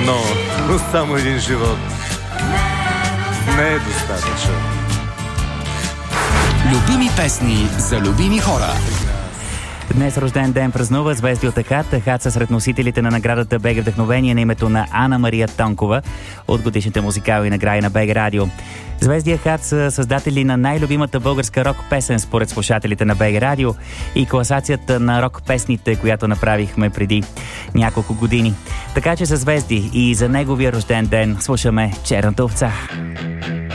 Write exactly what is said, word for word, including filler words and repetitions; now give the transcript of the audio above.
Но, но само един живот не е достатъчен. Любими песни за любими хора. Днес рожден ден празнува Звезди от Ахат. Ахат са сред носителите на наградата БГ Вдъхновение на името на Ана Мария Тонкова от годишните музикални награди на БГ Радио. Звезди Ахат са създатели на най-любимата българска рок песен според слушателите на БГ Радио и класацията на рок песните, която направихме преди няколко години. Така че са звезди и за неговия рожден ден слушаме Черната овца.